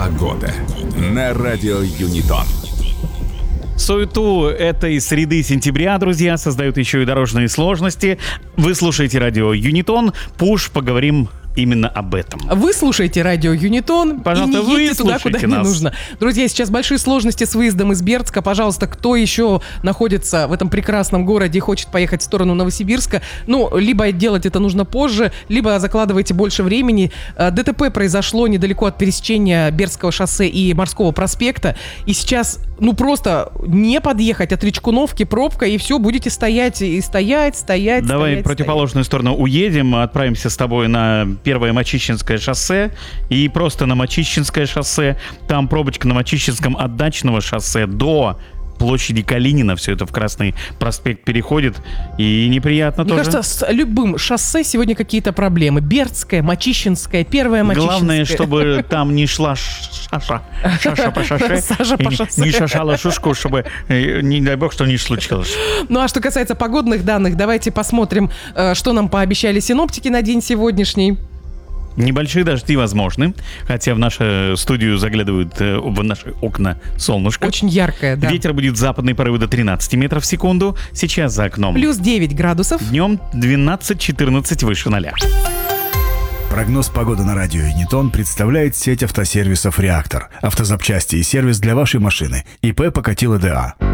Погода на радио Юнитон. Суету этой среды сентября, друзья, создают еще и дорожные сложности. Вы слушаете радио Юнитон. Пуш, поговорим именно об этом. Вы слушаете радио Юнитон. Пожалуйста, и не едьте туда, куда нас. не нужно. Друзья, сейчас большие сложности с выездом из Бердска. Пожалуйста, кто еще находится в этом прекрасном городе и хочет поехать в сторону Новосибирска, либо делать это нужно позже, либо закладывайте больше времени. ДТП произошло недалеко от пересечения Бердского шоссе и Морского проспекта. И сейчас, просто не подъехать от Речкуновки, пробка, и все, будете стоять. Давай в противоположную сторону уедем, отправимся с тобой на Первое Мачищинское шоссе и просто на Мачищинское шоссе. Там пробочка на Мачищинском от Дачного шоссе до площади Калинина. Все это в Красный проспект переходит. И неприятно тоже. Мне кажется, с любым шоссе сегодня какие-то проблемы. Бердское, Мачищинское, Первое Мачищинское. Главное, чтобы там не шла Саша по шоссе. Саша по шоссе. Не шашала шушку, чтобы, не дай бог, что не случилось. А что касается погодных данных, давайте посмотрим, что нам пообещали синоптики на день сегодняшний. Небольшие дожди возможны, хотя в нашу студию заглядывают в наши окна солнышко. Очень яркое, да. Ветер будет западный, порывы до 13 метров в секунду. Сейчас за окном. Плюс 9 градусов. Днем 12-14 выше 0. Прогноз погоды на радио Юнитон представляет сеть автосервисов «Реактор». Автозапчасти и сервис для вашей машины. ИП Покатило ДА.